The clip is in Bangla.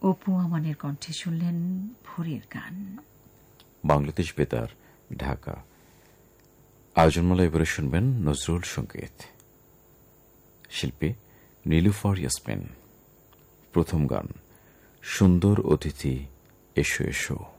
অপু আমানের কণ্ঠে শুনলেন ভোরের গান। বাংলাদেশ বেতার, ঢাকা। আয়োজনমালা এবারে শুনবেন নজরুল সঙ্গীত, শিল্পী নীলুফার ইয়াসমিন। প্রথম গান সুন্দর অতিথি এসো এসো।